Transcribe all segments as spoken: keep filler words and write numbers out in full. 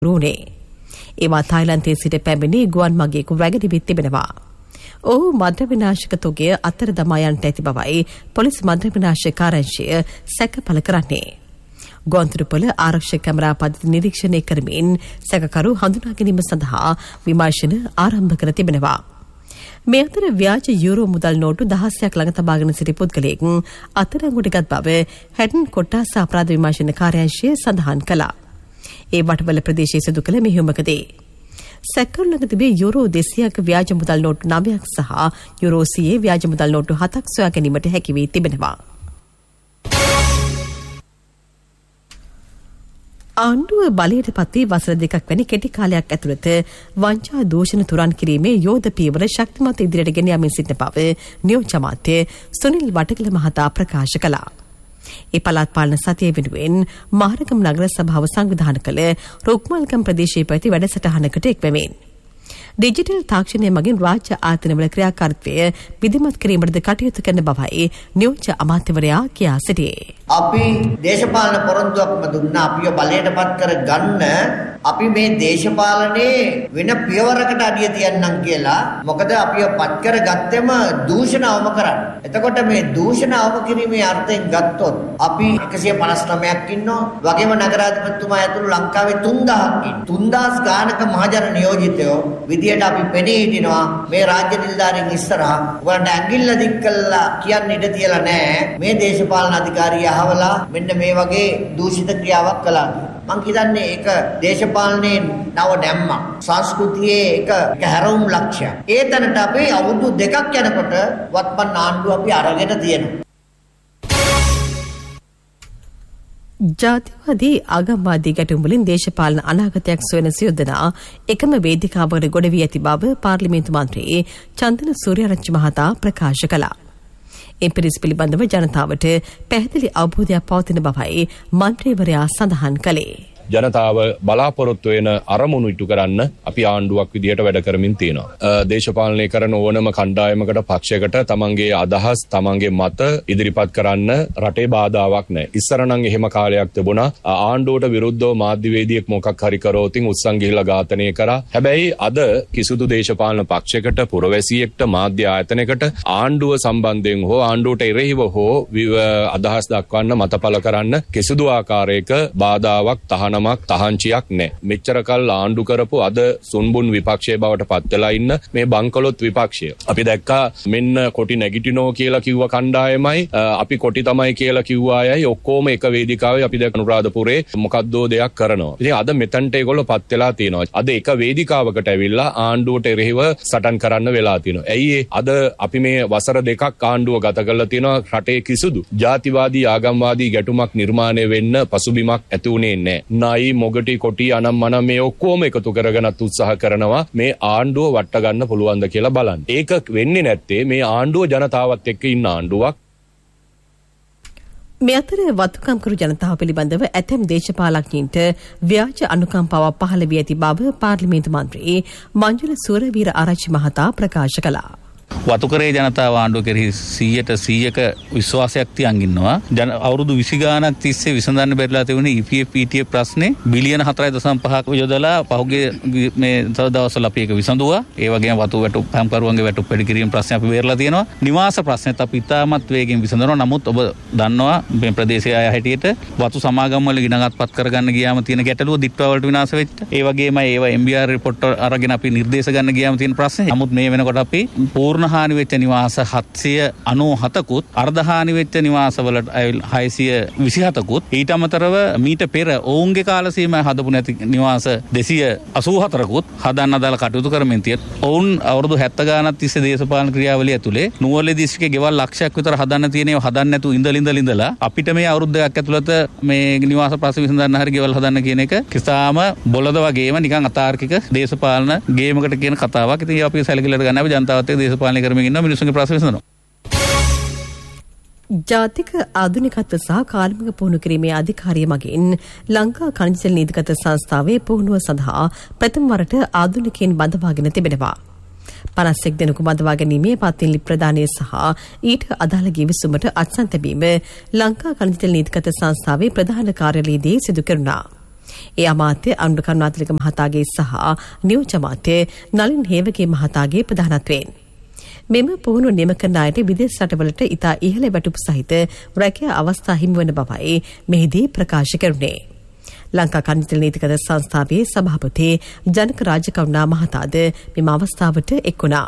රුණේ. ඒවා තායිලන්තයේ සිට පැමිණි ගුවන් මගියෙකු රැගෙන තිබෙනවා. ඔහු මද්ද්‍ර විනාශක තොගය අතර දමා යන්නට ඇති බවයි පොලිස් මද්ද්‍ර විනාශක කාර්යාංශය සැකපල කරන්නේ. ගුවන්තොටුපොළ ආරක්ෂක කැමරා පද්ධති නිරීක්ෂණය කරමින් සැකකරු හඳුනා ගැනීම සඳහා විමර්ශන ආරම්භ කර තිබෙනවා. මේ අතර ව්‍යාජ යුරෝ මුදල් නෝටු දහසක් ළඟ තබාගෙන සිටි පුද්ගලයෙක් අත්අඩංගුවටගත් බව හැටන් කොට්ටාස අපරාධ විමර්ශන කාර්යාංශය සඳහන් කළා. ඒ වටවල ප්‍රදේශයේ සිදු කළ මෙහෙයුමකදී සැකකරු ළඟ තිබේ යුරෝ දෙසියක ව්‍යාජ මුදල් නෝටු නවයක් සහ යුරෝ සියයේ ව්‍යාජ මුදල් නෝටු හතක් සොයා ගැනීමට හැකි වී තිබෙනවා. ආණ්ඩුව බලයට පත් වී වසර දෙකක් වැනි කෙටි කාලයක් ඇතුළත වංචා දූෂණ තුරන් කිරීමේ යෝධ පියවර ශක්තිමත් ඉදිරියට ගෙන යමින් සිටින බව නියෝජ්‍ය අමාත්‍ය සුනිල් වටකල මහතා ප්‍රකාශ කළා. ඒ පළාත් පාලන සතිය වෙනුවෙන් මහරගම නගර සභාව සංවිධානය කළ රුක්මල්ගම් ප්‍රදේශයේ පැවති වැඩසටහනකට එක්වෙමින් ඩිජිටල් තාක්ෂණය මගින් රාජ්‍ය ආයතනවල ක්‍රියාකාරීත්වය විධිමත් කිරීමටද කටයුතු කරන බවයි නියෝජ්‍ය අමාත්‍යවරයා කියා සිටියේ. අපි දේශපාලන පොරොන්දුවක්ම දුන්නා අපිව බලයට පත් කර ගන්න අපි මේ දේශපාලනේ වෙන පියවරකට අඩිය තියන්නම් කියලා. මොකද අපිව පත් කර ගත්තෙම දූෂණ අවම කරන්න. එතකොට මේ දූෂණ අවම කිරීමේ අර්ථයෙන් ගත්තොත් අපි එකසිය පනස් නවයක් ඉන්නවා. වගේම නගරාධිපතිතුමා ඇතුළු ලංකාවේ තුන්දාහක් ඉන්නවා. තුන්දාස් ගානක මහජන නියෝජිතයෝ විදියට අපි පෙනී හිටිනවා මේ රාජ්‍ය නිලධාරීන් ඉස්සරහා. ඔයාලට ඇඟිල්ල දික් කළා කියන්න ඉඩ තියලා නැහැ. මේ දේශපාලන අධිකාරිය අහවලා මෙන්න මේ වගේ දූෂිත ක්‍රියාවක් කළා. මං හිතන්නේ ඒක දේශපාලනයේ නව නැම්මක්. සංස්කෘතියේ ඒක හැරවුම් ලක්ෂයක්. ඒ තැනට අපි අවුරුදු දෙකක් යනකොට වත්මන් ආණ්ඩුව අපි අරගෙන තියෙනවා. ජාතිවාදී ආගම්වාදී ගැටුම් වලින් දේශපාලන අනාගතයක් සොයන සියොදනා එකම වේදිකාවකට ගොඩ වී ඇති බව පාර්ලිමේන්තු මන්ත්‍රී චන්දන සූර්යාරච්චි මහතා ප්‍රකාශ කළා. ඒ පිරිස පිළිබඳව ජනතාවට පැහැදිලි අවබෝධයක් පවතින බවයි මන්ත්‍රීවරයා සඳහන් කළේ. ජනතාව බලාපොරොත්තු වෙන අරමුණු ඉටු කරන්න අපි ආණ්ඩුවක් විදියට වැඩ කරමින් තියෙනවා. දේශපාලනය කරන ඕනම කණ්ඩායමකට පක්ෂයකට තමන්ගේ අදහස් තමන්ගේ මත ඉදිරිපත් කරන්න රටේ බාධාවක් නැහැ. ඉස්සර නම් එහෙම කාලයක් තිබුණා. ආණ්ඩුවට විරුද්ධව මාධ්‍යවේදියෙක් මොකක් හරි කරෝතින් උත්සන් ගිහිලා ඝාතනය කරා. හැබැයි අද කිසිදු දේශපාලන පක්ෂයකට පුරවැසියෙක්ට මාධ්‍ය ආයතනයකට ආණ්ඩුව සම්බන්ධයෙන් හෝ ආණ්ඩුවට එරෙහිව හෝ අදහස් දක්වන්න මතපල කරන්න කිසිදු ආකාරයක බාධාවක් තහනම් තහංචියක් නැහැ. මෙච්චර කල් ආණ්ඩු කරපු අද සුන්බුන් විපක්ෂයේ බවට පත් වෙලා ඉන්න මේ බංකොලොත් විපක්ෂය. අපි දැක්කා මෙන්න කොටි නැගිටිනෝ කියලා කිව්ව කණ්ඩායමයි අපි කොටි තමයි කියලා කිව්වා අයයි ඔක්කොම එක වේදිකාවේ අපි දැක්ක අනුරාධපුරේ මොකද්දෝ දෙයක් කරනවා. ඉතින් අද මෙතනට ඒගොල්ලෝ පත් වෙලා තියෙනවා. අද එක වේදිකාවකට ඇවිල්ලා ආණ්ඩුවට එරෙහිව සටන් කරන්න වෙලා තියෙනවා. ඇයි අද අපි මේ වසර දෙකක් ආණ්ඩුව ගත කරලා තියෙනවා රටේ කිසිදු ජාතිවාදී ආගම්වාදී ගැටුමක් නිර්මාණය වෙන්න පසුබිමක් ඇති උනේ නැහැ. නයි මොගටි කොටි අනම් මනම් මේ ඔක්කොම එකතු කරගෙනත් උත්සාහ කරනවා මේ ආණ්ඩුව වට ගන්න පුළුවන්ද කියලා බලන්න. ඒක වෙන්නේ නැත්තේ මේ ආණ්ඩුව ජනතාවත් එක්ක ඉන්න ආණ්ඩුවක්. මේ අතර වතුකම්කරු ජනතාව පිළිබඳව ඇතැම් දේශපාලඥයින්ට ව්‍යාජ අනුකම්පාවක් පහළ වී ඇති බව පාර්ලිමේන්තු මන්ත්‍රී මංජුල සූරවීර ආරච්චි මහතා ප්‍රකාශ කළා. වතුකරේ ජනතාව ආණ්ඩුව කෙරෙහි සීයට සීයක විශ්වාසයක් තියන් ඉන්නවා. ජන අවුරුදු විසි ගාණක් තිස්සේ විසඳන්න බැරිලා තිබුණේ ඊ පී එෆ් ඊ ටී එෆ් ප්‍රශ්නේ බිලියන හතරයි දශම පහක් යොදලා පහුගිය මේ තව දවස්වල අපි ඒක විසඳුවා. ඒ වගේම වතු වැටු පම්කරුවන්ගේ වැටු පෙළ කිරීම ප්‍රශ්නේ අපි බේරලා තියෙනවා. නිවාස ප්‍රශ්නෙත් අපි ඉතාමත් වේගෙන් විසඳනවා. නමුත් ඔබ දන්නවා මේ ප්‍රදේශයේ අය හැටියට වතු සමාගම් වල ගිණගත්පත් කරගන්න ගියාම තියෙන ගැටලුව දිට්ඨා වලට විනාශ වෙච්ච. ඒ වගේම ඒවා එම් බී ආර් රිපෝට් අරගෙන අපි නිර්දේශ ගන්න ගියාම තියෙන ප්‍රශ්නේ. නමුත් මේ වෙනකොට අපි පූර්ණ හානි වෙච්ච නිවාස හත්සිය අනූහතකුත් අර්ධ හානි වෙච්ච නිවාසවලට හයසිය විසිහතකුත් ඊට අමතරව මීට පෙර ඔවුන්ගේ කාල සීමාව හදපු නැති නිවාස දෙසිය අසූහතරකුත් හදන්න අදාළ කටයුතු කරමින් තියෙත්. ඔවුන් අවුරුදු හැත්තෑ ගාණක් තිස්සේ දේශපාලන ක්‍රියාවලිය ඇතුලේ නුවරඑළිය දිස්ත්‍රික්කයේ ගෙවල් ලක්ෂයක් විතර හදන්න තියෙන ඒවා හදන්න නැතුව ඉඳලා ඉඳලා ඉඳලා අපිට මේ අවුරුදු දෙකක් ඇතුළත මේ නිවාස ප්‍රශ්න විසඳන්න හරි ගෙවල් හදන්න කියන එක කිසිම බොළඳ වගේම නිකන් අතාර්කික දේශපාලන ගේමකට කියන කතාවක්. ඉතින් අපි සැලකිලිට ගන්න අපි ජනතාවත් එක්ක දේශපාලනය කරමින් ඉන්නවා. මිනිස්සුන්ගේ ප්‍රශ්න විසඳනවා. ජාතික ආධුනිකත්ව සහ කාර්මික පුහුණු කිරීමේ අධිකාරිය මගින් ලංකා ඛනිජ තෙල් නීතිගත සංස්ථාවේ පුහුණුව සඳහා ප්‍රථම වරට ආධුනිකයින් බඳවාගෙන තිබෙනවා. පනස් එක් දෙනෙකු බඳවා ගැනීමේ පත්තිලි ප්‍රදානය සහ ඊට අදාළ ගිවිසුමට අත්සන් තැබීම ලංකා ඛනිජ තෙල් නීතිගත සංස්ථාවේ ප්‍රධාන කාර්යාලයේදී සිදු කෙරුණා. ඒ අමාත්‍ය අනුර කරුණාතිලක මහතාගේ සහ නියෝජ්‍ය අමාත්‍ය නලින් හේවගේ මහතාගේ ප්‍රධානත්වයෙන් මෙම පුහුණු නියම කරන අයට විදේශ රටවලට ඉතා ඉහළ වැටුප් සහිත රැකියා අවස්ථා හිමිවන බවයි මෙහිදී ප්‍රකාශ කෙරුණේ. ලංකා කන්නිතල නීතිගත සංස්ථාවේ සභාපති ජනක රාජකරුණා මහතාද මෙම අවස්ථාවට එක් වුණා.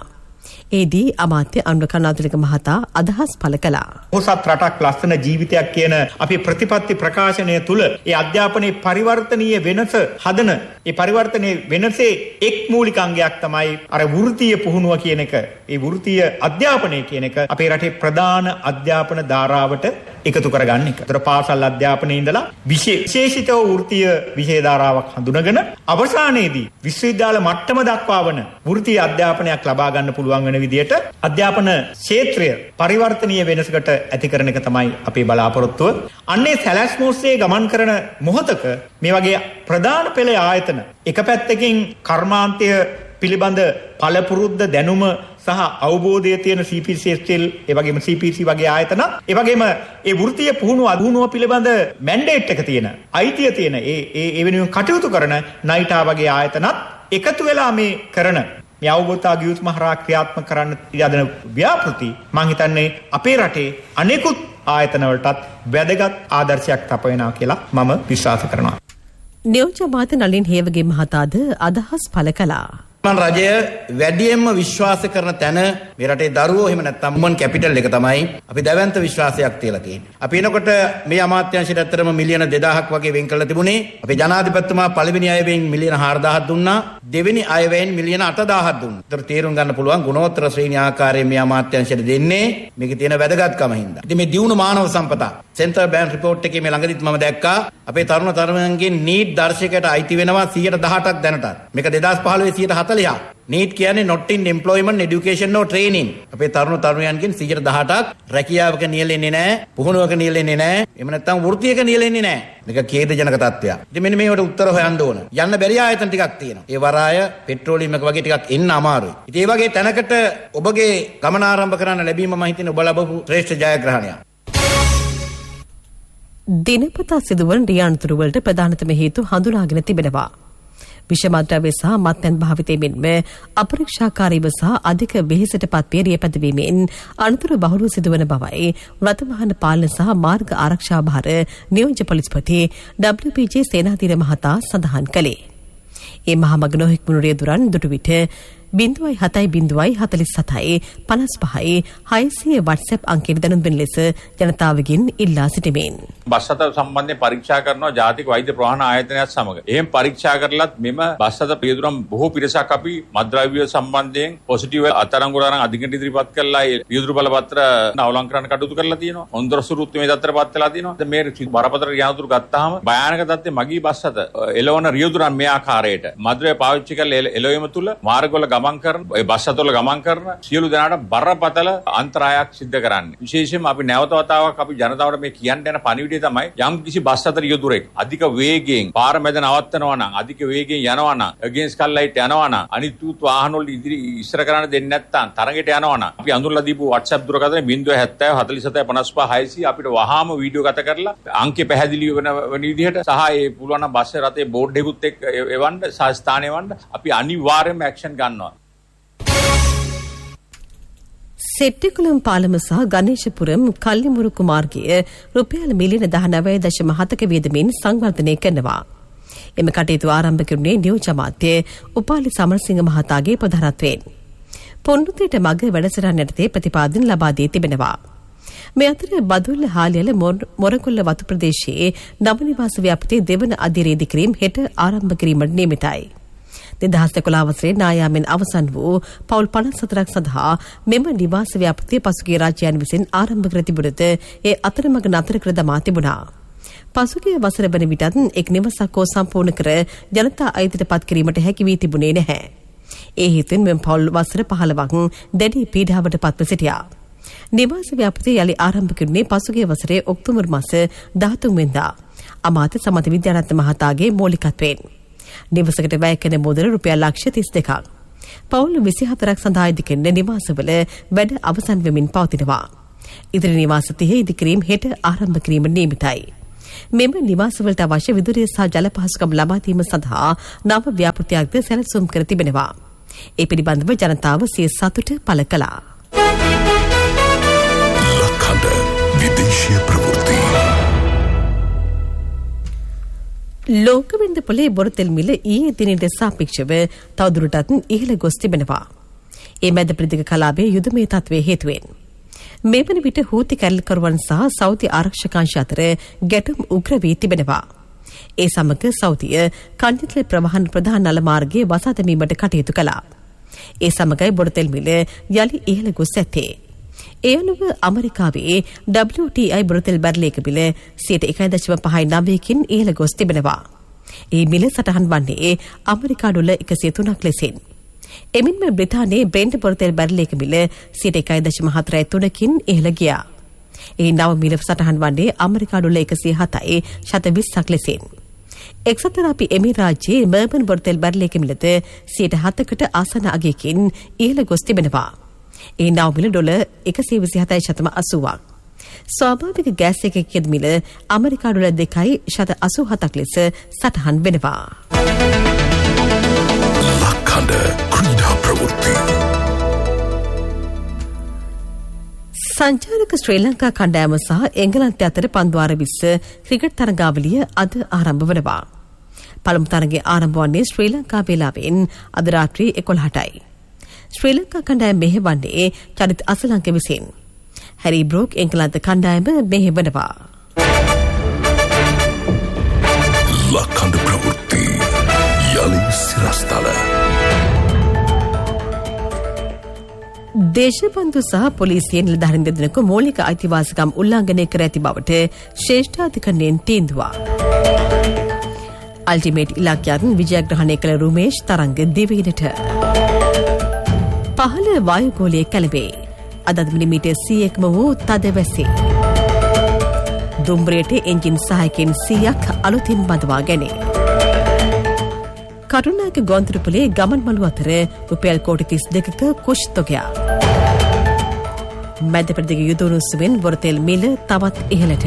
ඒදී අමාත්‍ය අනුර කරුණාතිලක මහතා අදහස් පළ කළා. පොහොසත් රටක් ලස්සන ජීවිතයක් කියන අපේ ප්‍රතිපත්ති ප්‍රකාශනය තුළ ඒ අධ්‍යාපනයේ පරිවර්තනීය වෙනස හදන ඒ පරිවර්තනයේ වෙනසේ එක් මූලික අංගයක් තමයි අර වෘත්තීය පුහුණුව කියන එක. ඒ වෘත්තීය අධ්‍යාපනය කියන එක අපේ රටේ ප්‍රධාන අධ්‍යාපන ධාරාවට එකතු කරගන්න එක. ඒතර පාසල් අධ්‍යාපනයේ ඉඳලා විශේෂිතව වෘත්තීය විෂය ධාරාවක් හඳුනගෙන අවසානයේදී විශ්වවිද්‍යාල මට්ටම දක්වා වන වෘත්තීය අධ්‍යාපනයක් ලබා ගන්න පුළුවන් වෙන විදියට අධ්‍යාපන ක්ෂේත්‍රය පරිවර්තනීය වෙනසකට ඇති කරන එක තමයි අපේ බලාපොරොත්තුව. අන්නේ සැලැස්ම ඔස්සේ ගමන් කරන මොහොතක මේ වගේ ප්‍රධාන පෙළ ආයතන එක පැත්තකින් කර්මාන්තය පිළිබඳ පළපුරුද්ද දැනුම සහ අවබෝධය තියෙන සී පී සී එස් එල් ඒ වගේම සී පී සී වගේ ආයතන ඒ වගේම ඒ වෘත්තීය පුහුණුව අධුණුව පිළිබඳ මැන්ඩේට් එක තියෙන අයිතිය තියෙන ඒ ඒ ඒ වෙනුවෙන් කටයුතු කරන නයිටා වගේ ආයතනත් එකතු වෙලා මේ කරන මේ අවබෝධතා ගියුතුම හරහා ක්‍රියාත්මක කරන්න යදන ව්‍යාපෘති මම හිතන්නේ අපේ රටේ අනෙකුත් ආයතන වලටත් වැදගත් ආදර්ශයක් තප වෙනවා කියලා මම විශ්වාස කරනවා. නියෝජ්‍ය අමාත්‍ය නලින් හේවගේ මහතාද අදහස් පළ කළා. මන් රජය වැඩියෙන්ම විශ්වාස කරන තැන මේ රටේ දරුවෝ එහෙම නැත්නම් මුමන් කැපිටල් එක තමයි අපි දැවැන්ත විශ්වාසයක් තියලා තියෙන්නේ. අපි එනකොට මේ අමාත්‍යාංශයට ඇත්තටම මිලියන දෙදාහක් වගේ වෙන් කරලා තිබුණේ. අපේ ජනාධිපතිතුමා පළවෙනි අයවැයෙන් මිලියන හාරදාහක් දුන්නා. දෙවෙනි අයවැයෙන් මිලියන අටදාහක් දුන්නා. ඒතර තේරුම් ගන්න පුළුවන් ගුණෝත්තර ශ්‍රේණි ආකාරයෙන් මේ අමාත්‍යාංශයට දෙන්නේ මේකේ තියෙන වැදගත්කම හින්දා. ඉතින් මේ දියුණු මානව සම්පත සෙන්ටර් බෑන්ක් රිපෝට් එකේ මේ ළඟදිත් මම දැක්කා අපේ තරුණ තරුණයන්ගේ නීට් දර්ශකයට අයිති වෙනවා සියයට දහඅටක් දැනට. මේක දෙදාස් පහළොවේ සියයට හතළිහක්. නීට් කියන්නේ not in employment education no training. අපේ තරුණ තරුණයන්ගෙන් සියයට දහඅටක් රැකියාවක නියැලෙන්නේ නැහැ, පුහුණුවක නියැලෙන්නේ නැහැ, එහෙම නැත්නම් වෘත්තියක නියැලෙන්නේ නැහැ. මේක ඛේදජනක තත්ත්වයක්. ඉතින් මෙන්න මේකට උත්තර හොයන්න ඕන. යන්න බැරි ආයතන ටිකක් තියෙනවා. ඒ වරාය, පෙට්‍රෝලියම් එක වගේ ටිකක් එන්න අමාරුයි. ඉතින් ඒ වගේ තැනකට ඔබගේ ගමන ආරම්භ කරන්න ලැබීම මම හිතන්නේ ඔබ ලැබපු ශ්‍රේෂ්ඨ ජයග්‍රහණයක්. දිනපතා සිදුවන රියානතුරු වලට ප්‍රධානතම හේතු හඳුනාගෙන තිබෙනවා. විෂමද්‍රව්‍ය සහ මත්පැන් භාවිතය මෙන්ම අපරීක්ෂාකාරීව සහ අධික වෙහෙසට පත් පියරිය පැදවීමෙන් අනතුරු බහුලව සිදුවන බවයි රථවාහන පාලන සහ මාර්ග ආරක්ෂා භාර නියෝජ්‍ය පොලිස්පති ඩබ්ලිව් පී ජේ සේනාධීර මහතා සඳහන් කළේ. ඒ මහමග නොහික්මුණු රියදුරන් දුටු විට බිඳුවයි හතයි බිඳුවයි හතලිස් හතයි පනස් පහයි හයසිය WhatsApp අංකයට දැනුම් දෙන ලෙස ජනතාවගෙන් ඉල්ලා සිටිමින් බස් රථ සම්බන්ධයෙන් පරීක්ෂා කරනවා ජාතික වෛද්‍ය ප්‍රවාහන ආයතනයත් සමග. එහෙම පරීක්ෂා කරලත් මෙම බස් රථ පියදුරන් බොහෝ පිරිසක් අපි මත්ද්‍රව්‍ය සම්බන්ධයෙන් පොසිටිව් අත්අඩංගුවට අරන් අධිකරණයට ඉදිරිපත් කළා. ඒ පියදුරු බලපත්‍ර අවලං කරන්න කටයුතු කරලා තියෙනවා. හොන්දරසුරුත් මේ තත්ත්වයටපත් වෙලා තියෙනවා. මේ බරපතල රියානතුරු ගත්තාම භයානක තත්ත්වයේ මගී බස් රථ එළවන රියදුරන් මේ ආකාරයට මත්ද්‍රව්‍ය පාවිච්චි කරලා එළවීම තුළ මාර්ගවල ගමන් කරන ඒ බස් රථවල ගමන් කරන සියලු දෙනාට බරපතල අන්තරායක් සිද්ධ කරන්නේ. විශේෂයෙන්ම අපි නැවත වතාවක් අපි ජනතාවට මේ කියන්න යන පණිවිඩය තමයි යම් කිසි බස් රථ රියදුරෙක් අධික වේගයෙන් පාර මැද නවත්තනවා නම් අධික වේගයෙන් යනවා නම් අගේන්ස්ට් කල් ලයිට් යනවා නම් අනිත් උත් වාහන වල ඉදිරි ඉස්සර කරන්න දෙන්නේ නැත්නම් තරඟයට යනවා නම් අපි අඳුරලා දීපු WhatsApp දුරකථනය zero seven seven හතලිස් හතයි පනස් පහ හයසිය අපිට වහාම වීඩියෝ ගත කරලා අංකේ පැහැදිලි වෙන විදිහට සහ ඒ පුළුවන් නම් බස් රථයේ බෝඩ් එකකුත් එක්ක එවන්න සහ ස්ථානය එවන්න අපි අනිවාර්යයෙන්ම ඇක්ෂන් ගන්නවා. සෙට්ටිකුලම් පාලම සහ ගණේශපුරම් කල්ලිමුරුකු මාර්ගය රුපියල් මිලියන දහනවය දශම හතක වියදමින් සංවර්ධනය කරනවා. එම කටයුතු ආරම්භ කෙරුණේ නියෝජ්‍ය අමාත්‍ය උපාලි සමරසිංහ මහතාගේ ප්‍රධානත්වයෙන්. පොන්නුතේට මග වැඩසටහන යටතේ ප්‍රතිපාදන ලබා දී තිබෙනවා. මේ අතර බදුල්ල හාලියල මොරගොල්ල වතු ප්‍රදේශයේ නවනිවාස ව්‍යාපෘතියේ දෙවන අධිරේදි කිරීම හෙට ආරම්භ කිරීමට නියමිතයි. දෙදහස් එකොළහ වසරේ නායාමෙන් අවසන් වූ පවුල් පනස් හතරක් සඳහා මෙම නිවාස ව්‍යාපෘතිය පසුගිය රාජ්‍යයන් විසින් ආරම්භ කර තිබුණද ඒ අතරමඟ නතර කර දමා තිබුණා. පසුගිය වසර වන විටත් එක් නිවසක් හෝ සම්පූර්ණ කර ජනතා අයිතියට පත් කිරීමට හැකි වී තිබුණේ නැහැ. ඒ හේතුවෙන් මෙම පවුල් වසර පහළොවක් දැඩි පීඩාවට පත්ව සිටියා. නිවාස ව්‍යාපෘතිය යළි ආරම්භ කෙරුණේ පසුගිය වසරේ ඔක්තෝබර් මාස දහතුන් වෙනිදා අමාත්‍ය සමත විද්‍යාරත්න මහතාගේ මූලිකත්වයෙන්. නිවසකට වැය කරන මුදල රුපියල් ලක්ෂ තිස් දෙකක්. පවුල් විසිහතරක් සඳහා ඉදිකෙරෙන නිවාසවල වැඩ අවසන් වෙමින් පවතිනවා. ඉදිරි නිවාස තිහ ඉදිකිරීම හෙට ආරම්භ කිරීම නියමිතයි. මෙම නිවාසවලට අවශ්‍ය විදුලිය සහ ජල පහසුකම් ලබා දීම සඳහා නව ව්‍යාපෘතියක්ද සැලසුම් කර තිබෙනවා. ඒ පිළිබඳව ජනතාව සිය සතුට පළ කළා. ලක්හඬ විදේශීය ප්‍රවෘත්ති. ලෝකවින්ද පොලේ බොරතෙල් මිල ඊයේ දිනට සාපේක්ෂව තවදුරටත් ඉහළ ගොස් තිබෙනවා. ඒ මැද ප්‍රතික කලාපයේ යුදමය තත්ත්වයේ හේතුවෙන් මේ වන විට හූති කැරලිකරුවන් සහ සෞදි ආරක්ෂකාංශ අතර ගැටුම් උග්‍ර වී තිබෙනවා. ඒ සමග සෞදිය කන්දිතල ප්‍රවාහන ප්‍රධාන නල මාර්ගයේ වසා දැමීමට කටයුතු කළා. ඒ සමගයි බොරතෙල් මිල යලි ඉහළ ගොස් ඇත්තේ. ඒ අනුව ඇමරිකාවේ ඩබ්ලිව් ටී ආයි බොරතෙල් බැරලයක මිල සියයට එකයි දශම පහයි නවයකින් ඉහළ ගොස් තිබෙනවා. ඒ මිල සටහන් වන්නේ ඇමරිකා ඩොලර් එකසිය තුනක් ලෙසින්. එමින්ම බ්‍රිතාන්‍යයේ බ්‍රෙන්ට් බොරතෙල් බැරලයක මිල සියයට එකයි දශම හතරයි තුනකින් ඉහළ ගියා. ඒ නව මිල සටහන් වන්නේ ඇමරිකා ඩොලර් එකසිය හතයි දශම විස්සක් ලෙසින්. එක්සත් අරාබි එමිරාජ්‍යයේ මර්බන් බොරතෙල් බැරලයක මිලද සියයට හතකට ආසන්න අගයකින් ඉහළ ගොස් තිබෙනවා. ඒ නව මිල ඩොලර් එකසිය විසිහතයි දශම අසූවක්. ස්වාභාවික ගෑස් එකකයේ මිල ඇමරිකා ඩොලර් දෙකයි දශම අසූ හතක් ලෙස සටහන් වෙනවා. ලක්හඬ ක්‍රීඩා ප්‍රවෘත්ති. සංචාරක ශ්‍රී ලංකා කණ්ඩායම සහ එංගලන්තය අතර පන්දුවාර විස්ස ක්‍රිකට් තරගාවලිය අද ආරම්භ වනවා. පළමු තරගය ආරම්භ වන්නේ ශ්‍රී ලංකා වේලාවෙන් අද රාත්‍රී එකොළහටයි. ශ්‍රී ලංකා කණ්ඩායම මෙහෙවන්නේ චරිත අසලංක විසින්. හැරි බ්‍රෝක් එංගලන්ත කණ්ඩායම මෙහෙවනවා. ලක්හඬ ප්‍රවෘත්ති යලි සිරස්තල. දේශබන්දු සහ පොලිසිය නිලධාරීන් දෙදෙනෙකු මූලික අයිතිවාසිකම් උල්ලංඝනය කර ඇති බවට ශ්‍රේෂ්ඨාධිකරණයෙන් තීන්දුවා. අල්ටිමේට් ඉලක්කයන් විජයග්‍රහණය කළ රුමේෂ් තරංග දිවයිනට. පහළ වායුගෝලයේ කැළඹේ. අද මිලිමීටර් සීයක්ම වූ තද වැස්සේ. දුම්බරයට එන්ජින් සහයකින් සීයක් අලුතින් බඳවා ගැනේ. කරුණාක ගොන්තරුපලේ ගමන් මළු අතර රුපියල් කෝටි තිස් දෙකක කුෂ් තොගයක්. මැද ප්‍රදේශ යුදෝනුස්සුවෙන් බොරතෙල් මිල තවත් ඉහළට.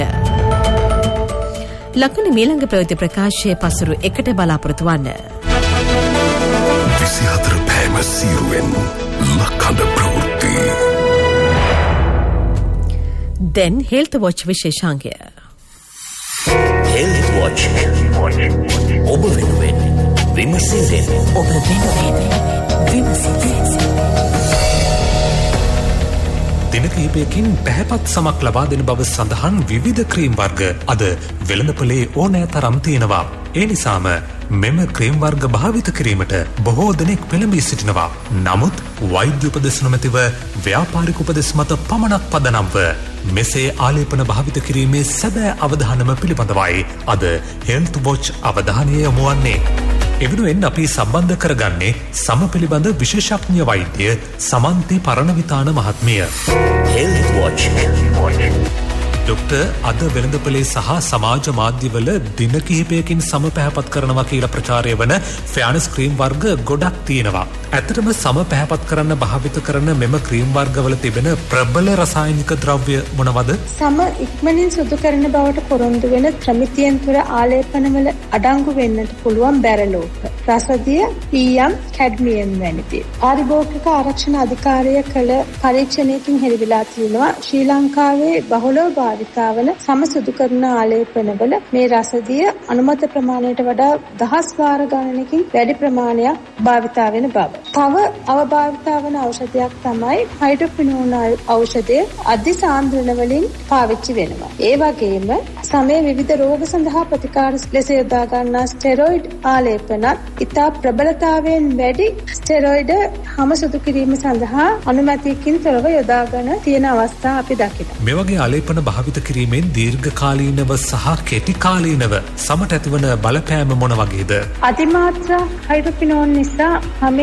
ලකුණු මීළඟ ප්‍රවෘත්ති ප්‍රකාශය පසුරු එකට බලාපොරොත්තු වන්න. විසිහතර පෑම සීරුවෙන් ලක්හඬ ප්‍රවෘත්ති. දැන් හෙල්ත් වොච් විශේෂාංගය. හෙල්ත් වොච් ඔබ වෙනුවෙන් විමසිල්ලෙන් ඔබ වෙනුවෙන් විමසිල්ලෙන් දින කිහිපයකින් පැහැපත් සමක් ලබා දෙන බව සඳහන් විවිධ ක්‍රීම් වර්ග අද වෙළඳපොලේ ඕනෑ තරම් තියෙනවා. ඒ නිසාම මෙම ක්‍රීම් වර්ග භාවිත කිරීමට බොහෝ දෙනෙක් පෙළඹී සිටිනවා. නමුත් වෛද්‍ය උපදෙස් නොමැතිව ව්‍යාපාරික උපදෙස් මත පමණක් පදනම්ව මෙසේ ආලේපන භාවිත කිරීමේ සැබෑ අවධානම පිළිබඳවයි අද හෙල්ත් වොච් අවධානය යොමු වන්නේ. එවෙනුවෙන් අපි සම්බන්ධ කරගන්නේ සම පිළිබඳ විශේෂඥ වෛද්‍ය සමන්ති පරණවිතාන මහත්මිය. හෙල්ත් වොච් ඩොක්ටර් අද වෙළඳපොලේ සහ සමාජ මාධ්‍යවල දින කිහිපයකින් සම පැහැපත් කරනවා කියලා ප්‍රචාරය වන ෆෑනස් ක්‍රීම් වර්ග ගොඩක් තියෙනවා. ඇත්තටම සම පැහැපත් කරන්න භාවිත කරන මෙම ක්‍රීම් වර්ගවල තිබෙන ප්‍රබල රසායනික ද්‍රව්‍ය මොනවද? සම ඉක්මනින් සුදු කරන බවට පොරොන්දු වෙන ත්‍රමිතියෙන් තුර ආලේපනවල අඩංගු වෙන්නට පුළුවන් බැරලෝක, රසදිය, ඊයම්, කැඩ්මියම් වැනි දේ. පාරිභෝගික ආරක්ෂණ අධිකාරිය කළ පරීක්ෂණයකින් හෙළිවිලා තියෙනවා ශ්‍රී ලංකාවේ බහුලව භාවිතාවන සම සුදු කරන ආලේපනවල මේ රසදිය අනුමත ප්‍රමාණයට වඩා දහස් වාර ගණනකින් වැඩි ප්‍රමාණයක් භාවිතා වෙන බව. තව අවභාවිතා වන ඖෂධයක් තමයි හයිඩ්‍රොක්විනෝන ඖෂධය අධිසාන්ද්‍රණ වලින් පාවිච්චි වෙනවා. ඒ වගේම සමේ විවිධ රෝග සඳහා ප්‍රතිකාර ලෙස යොදා ගන්නා ස්ටෙරොයිඩ් ආලේපනත් ඉතා ප්‍රබලතාවයෙන් වැඩි ස්ටෙරොයිඩ් හම සුදු කිරීම සඳහා අනුමැතියකින් තොරව යොදාගෙන තියෙන අවස්ථා අපි දකිනවා. මේ වගේ ආලේපන භාවිත කිරීමෙන් දීර්ඝකාලීනව සහ කෙටි කාලීනව සමට ඇතිවන බලපෑම මොන වගේද? අතිමාත්‍රා හයිඩ්‍රොක්විනෝන නිසා හැමේ ඉරිටේට්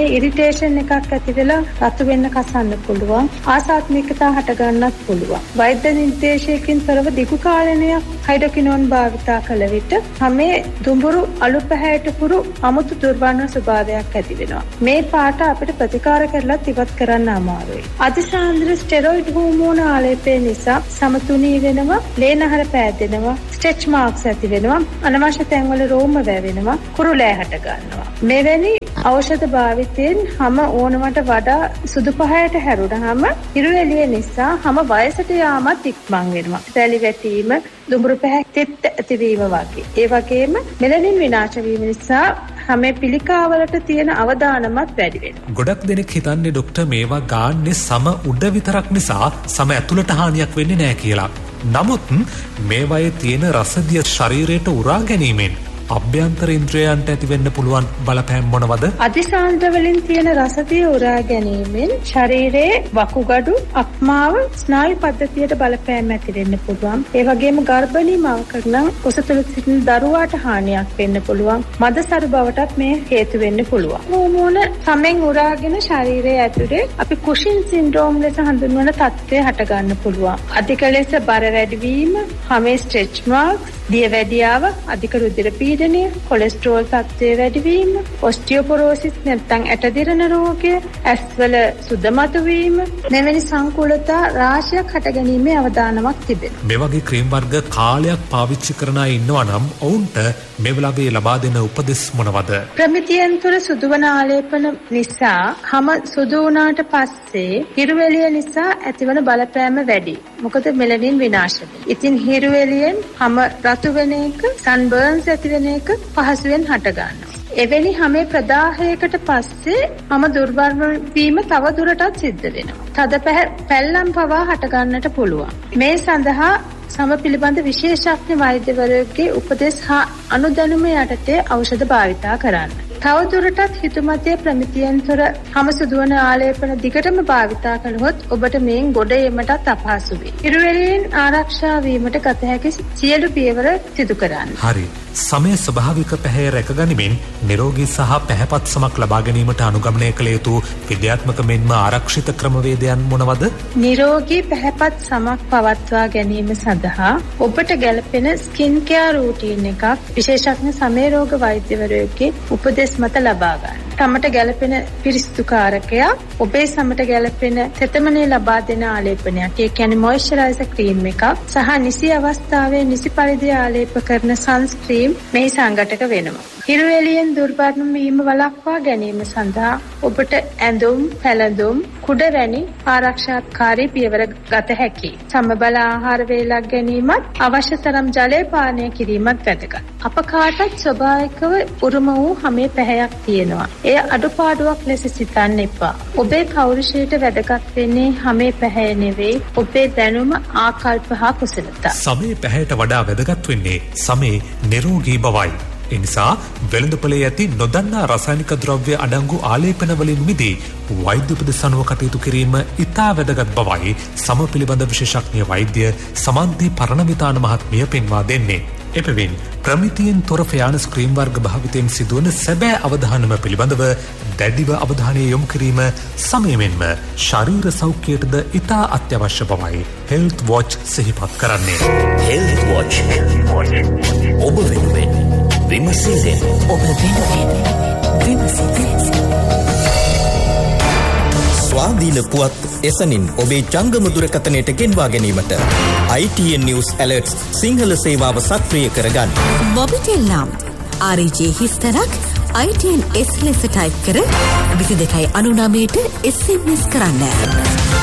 ඉරිටේෂන් එකක් ඇති වෙලා රතු වෙන්න කසන්න පුළුවන්. ආසාත්මිකතා හට ගන්නත් පුළුවන්. වෛද්‍ය නිර්දේශයකින් තොරව දිගු කාලයක් හයිඩ්‍රොකිනෝන් භාවිතා කළ විට හැමේ දුඹුරු අලු පැහැයට පුරු අමුතු දුර්වර්ණ ස්වභාවයක් ඇති වෙනවා. මේ පාට අපිට ප්‍රතිකාර කරලත් ඉවත් කරන්න අමාරුයි. අතිසාන්ද්‍ර ස්ටෙරොයිඩ් හෝමෝන ආලේපය නිසා සමතුලී වෙනවා, ලේනහර පෑදෙනවා, ස්ට්‍රෙච් මාක්ස් ඇති වෙනවා, අනවශ්‍ය තැන්වල රෝම වැවෙනවා, කුරුලෑ හට ගන්නවා. මෙවැනි ඖෂධ භාවිතයෙන් හැම ඕනමට වඩා සුදු පහයට හැරුණාම ඉරු එළිය නිසා හැම වයසට යාමත් ඉක්මන් වෙනවා. රැලි වැටීම, දුඹුරු පැහැතිත් ඇතිවීම වගේ. ඒ වගේම මෙලනින් විනාශ වීම නිසා හැම පිළිකාවලට තියෙන අවදානමත් වැඩි වෙනවා. ගොඩක් දෙනෙක් හිතන්නේ ડોක්ටර් මේවා ගාන්නේ සම උඩ විතරක් නිසා සම ඇතුළට හානියක් වෙන්නේ නැහැ කියලා. නමුත් මේවායේ තියෙන රසදිය ශරීරයට උරා ගැනීමෙන් අභ්‍යන්තර ඉන්ද්‍රයන්ට ඇති වෙන්න පුළුවන් බලපෑම් මොනවද? අධිසාන්ද්‍ර වලින් තියෙන රසදිය උරා ගැනීමෙන් ශරීරයේ වකුගඩු, අක්මාව, ස්නායු පද්ධතියට බලපෑම් ඇති වෙන්න පුළුවන්. ඒ වගේම ගර්භණී මවකට නම් උසතුල සිටින දරුවාට හානියක් වෙන්න පුළුවන්. මදසරු බවටත් මේ හේතු වෙන්න පුළුවන්. හෝමෝන සමෙන් උරාගෙන ශරීරයේ ඇතුලේ අපි කුෂින් සින්ඩ්‍රෝම් ලෙස හඳුන්වන තත්ත්වය හට ගන්න පුළුවන්. අධික ලෙස බර වැඩි වීම, හැමේ ස්ට්‍රෙච් මාර්ක්ස්, දියවැඩියාව, අධික රුධිර පීඩනය, කොලෙස්ටරෝල් තත්ත්වය වැඩිවීම, ඔස්ටියෝපොරෝසිස් නැත්නම් ඇටදිරන රෝගය, ඇස්වල සුද මතුවීම, මෙවැනි සංකූලතා රාශියක් හටගැනීමේ අවදානමක් තිබෙනවා. මේ වගේ ක්‍රීම් වර්ග කාලයක් පාවිච්චි කරන අය ඉන්නවා නම් ඔවුන්ට මේ වෙලාවේ ලබා දෙන උපදෙස් මොනවද? ප්‍රමිතියෙන් තුර සුදුවන ආලේපන නිසා හැම සුදු වුණාට පස්සේ හිරු එළිය නිසා ඇතිවන බලපෑම වැඩි. මොකද මෙලනින් විනාශ වෙනවා. ඉතින් හිරු එළියෙන් හැම රතු වෙන එක, සන්බර්න්ස් ඇති වෙන එක පහසුවෙන් හට ගන්නවා. එවැනි හැම ප්‍රදාහයකට පස්සේ හැම දුර්වර්ණ වීම තව දුරටත් සිද්ධ වෙනවා. තද පැල්ලම් පවා හට ගන්නට පුළුවන්. මේ සඳහා සම පිළිබඳ විශේෂඥ වෛද්‍යවරයෙකුගේ උපදෙස් හා අනුදැනුම යටතේ ඖෂධ භාවිතා කරන්න. තව දුරටත් හිතුමතේ ප්‍රමිතියෙන් තොර හැම සුදුවන ආලේපන දිගටම භාවිතා කළහොත් ඔබට මේන් ගොඩ එීමටත් අපහසු වේ. ඉරු එළියෙන් ආරක්ෂා වීමට ගත හැකි සියලු පියවර සිදු කරන්න. හරි. සමය ස්වභාවික පැහැ රැකගනිමින් නිරෝගී සහ පැහැපත් සමක් ලබා ගැනීමට අනුගමනය කළ යුතු විද්‍යාත්මක මෙන්ම ආරක්ෂිත ක්‍රමවේදයන් මොනවද? නිරෝගී පැහැපත් සමක් පවත්වා ගැනීම සඳහා ඔබට ගැළපෙන ස්කින් කෙයාර් රූටීන් එකක් විශේෂඥ සමය රෝග වෛද්‍යවරයෙකුගේ උපදෙස් මත ලබා ගන්න. තමට ගැළපෙන පිරිසිදු කාරකයක්, ඔබේ සමට ගැළපෙන තෙතමනේ ලබා දෙන ආලේපනයක්, ඒ කියන්නේ මොයිස්චරයිසර් ක්‍රීම් එකක් සහ නිසි අවස්ථාවේ නිසි පරිදි ආලේප කරන සන්ස්ක්‍රීම් මේ සංඝටක වෙනවා. හිරු එළියෙන් දුර්වර්ණ වීම වළක්වා ගැනීම සඳහා ඔබට ඇඳුම්, පැළඳුම්, කුඩ වැනි ආරක්ෂාකාරී පියවර ගත හැකියි. සමබල ආහාර වේලක් ගැනීමත් අවශ්‍ය තරම් ජලය පානය කිරීමත් වැදගත්. අප කාටත් ස්වභාවිකව උරුම වූ හැමේ පැහැයක් තියෙනවා. එය අඩුපාඩුවක් ලෙස සිතන්න එපා. ඔබේ පෞරුෂයට වැදගත් වෙන්නේ හැමේ පැහැය නෙවෙයි, ඔබේ දැනුම, ආකල්ප හා කුසලතා. සමේ පැහැයට වඩා වැදගත් වෙන්නේ සමේ නිරෝගී බවයි. එනිසා වෙළඳපොලේ ඇති නොදන්නා රසායනික ද්‍රව්‍ය අඩංගු ආලේපන වලින් මිදී වෛද්‍ය උපදෙස් අනුව කටයුතු කිරීම ඉතා වැදගත් බවයි සම පිළිබඳ විශේෂඥ වෛද්‍ය සමන්ති පරණවිතාන මහත්මිය පෙන්වා දෙන්නේ. එබැවින් ප්‍රමිතියෙන් තොර ෆයාන ස්ක්‍රීම් වර්ග භාවිතයෙන් සිදුවන සැබෑ අවධානම පිළිබඳව දැඩිව අවධානය යොමු කිරීම සමයමෙන්ම ශරීර සෞඛ්‍යයටද ඉතා අත්‍යවශ්‍ය බවයි හෙල්ත් වොච් සිහිපත් කරන්නේ. හෙල්ත් වොච් ඔබ වෙනුවෙන් විමසිදෙන් ඔබ වෙනුවෙන් විමසිදෙන් ස්වාධීන පුවත් එසනින් ඔබේ ජංගම දුරකථනයට ගෙන්වා ගැනීමට I T N News Alerts Sinhala සේවාව සක්‍රිය කරගන්න. මොබිටෙල් නම් R J හිස්තරක් I T N S ලෙස ටයිප් කර විසි දෙකයි අනු නවයට S M S කරන්න.